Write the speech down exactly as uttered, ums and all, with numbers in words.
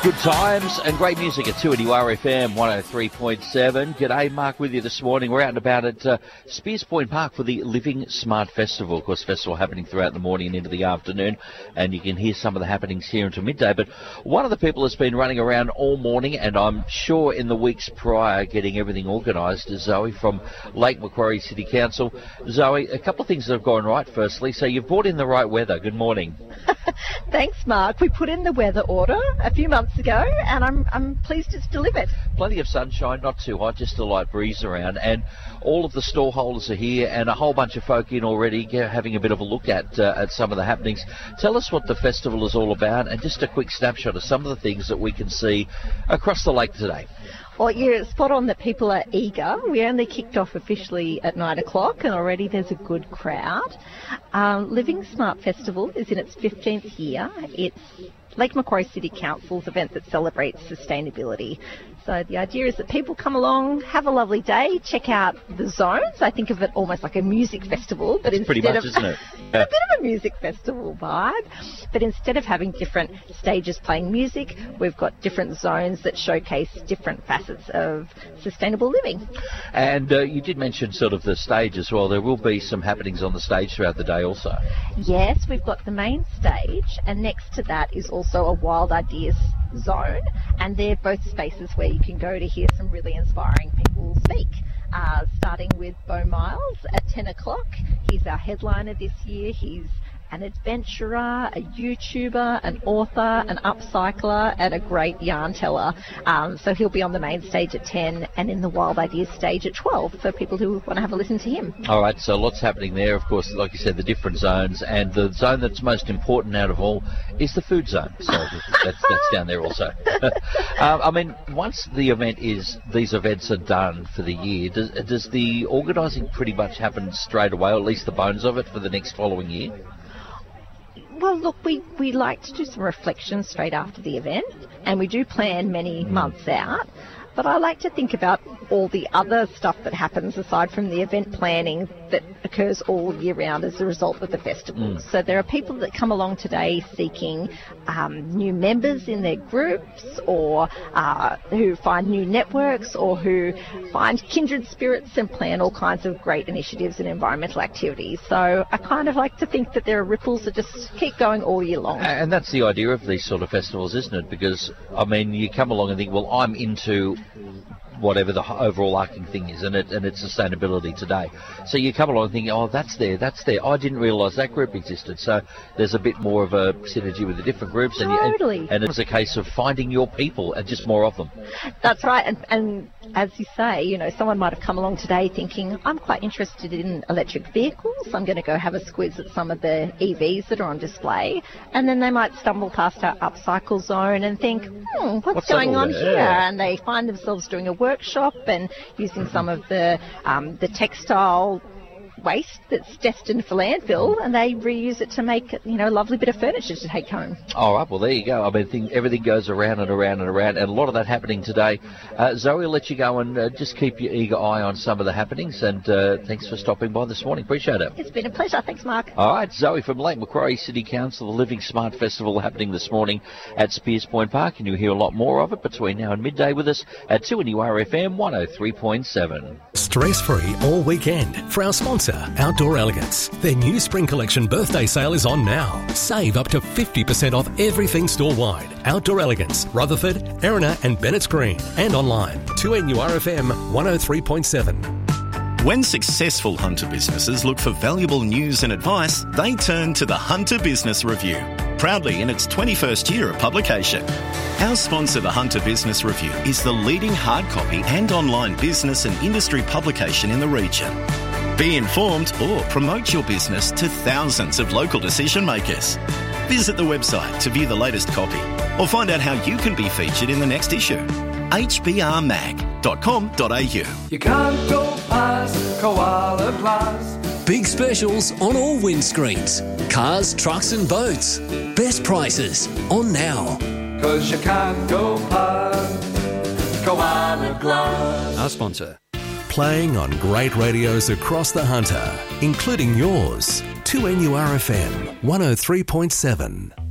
Good times and great music at two N U R F M one oh three point seven. G'day, Mark with you this morning. We're out and about at uh, Spears Point Park for the Living Smart Festival. Of course, festival happening throughout the morning and into the afternoon, and you can hear some of the happenings here until midday. But one of the people that's been running around all morning, and I'm sure in the weeks prior getting everything organised, is Zoe from Lake Macquarie City Council. Zoe, a couple of things that have gone right firstly. So you've brought in the right weather. Good morning. Thanks, Mark. We put in the weather order a few months ago, and I'm I'm pleased it's delivered. Plenty of sunshine, not too hot, just a light breeze around, and all of the stall holders are here, and a whole bunch of folk in already having a bit of a look at uh, at some of the happenings. Tell us what the festival is all about, and just a quick snapshot of some of the things that we can see across the lake today. Well, you're spot on that people are eager. We only kicked off officially at nine o'clock, and already there's a good crowd. Um, Living Smart Festival is in its fifteenth year. It's Lake Macquarie City Council's event that celebrates sustainability. So the idea is that people come along, have a lovely day, check out the zones. I think of it almost like a music festival, but That's instead pretty much, of isn't it? a bit of a music festival vibe. But instead of having different stages playing music, we've got different zones that showcase different facets of sustainable living. And uh, you did mention sort of the stage as well. There will be some happenings on the stage throughout the day also. Yes, we've got the main stage, and next to that is also a Wild Ideas zone, and they're both spaces where you can go to hear some really inspiring people speak. Uh, starting with Beau Miles at ten o'clock. He's our headliner this year. He's an adventurer, a YouTuber, an author, an upcycler, and a great yarn teller. Um, so he'll be on the main stage at ten and in the Wild Ideas stage at twelve for people who want to have a listen to him. All right, so lots happening there. Of course, like you said, the different zones, and the zone that's most important out of all is the food zone. So that's, that's down there also. um, I mean, once the event is, these events are done for the year, does, does the organising pretty much happen straight away, or at least the bones of it for the next following year? Well, look, we, we like to do some reflection straight after the event, and we do plan many months out. But I like to think about all the other stuff that happens aside from the event planning that occurs all year round as a result of the festival. Mm. So there are people that come along today seeking um, new members in their groups, or uh, who find new networks, or who find kindred spirits and plan all kinds of great initiatives and environmental activities. So I kind of like to think that there are ripples that just keep going all year long. And that's the idea of these sort of festivals, isn't it? Because, I mean, you come along and think, well, I'm into whatever the overall arcing thing is, and, it, and it's sustainability today. So you come along thinking, oh, that's there, that's there. I didn't realise that group existed. So there's a bit more of a synergy with the different groups. And, totally. you, and, and it's a case of finding your people and just more of them. That's right. And, and as you say, you know, someone might have come along today thinking, I'm quite interested in electric vehicles. I'm going to go have a squiz at some of the E Vs that are on display. And then they might stumble past our upcycle zone and think, hmm, what's, what's going on here? Yeah. And they find themselves doing a workshop and using some of the um, the textile waste that's destined for landfill, and they reuse it to make, you know, a lovely bit of furniture to take home. All right, well, there you go. I mean, think everything goes around and around and around, and a lot of that happening today. Uh, Zoe, will let you go and uh, just keep your eager eye on some of the happenings, and uh, thanks for stopping by this morning. Appreciate it. It's been a pleasure. Thanks, Mark. All right, Zoe from Lake Macquarie City Council, the Living Smart Festival happening this morning at Spears Point Park, and you'll hear a lot more of it between now and midday with us at two N U R F M one oh three point seven. Stress-free all weekend for our sponsor, Outdoor Elegance. Their new spring collection birthday sale is on now. Save up to fifty percent off everything store-wide. Outdoor Elegance, Rutherford, Erina and Bennett's Green. And online, two N U R F M one oh three point seven. When successful hunter businesses look for valuable news and advice, they turn to the Hunter Business Review, proudly in its twenty-first year of publication. Our sponsor, the Hunter Business Review, is the leading hard copy and online business and industry publication in the region. Be informed or promote your business to thousands of local decision makers. Visit the website to view the latest copy or find out how you can be featured in the next issue. h b r mag dot com dot a u. You can't go past Koala Plus. Big specials on all windscreens. Cars, trucks and boats. Best prices on now. Cause you can't go past Koala Glass. Our sponsor. Playing on great radios across the Hunter, including yours. two N U R F M one oh three point seven.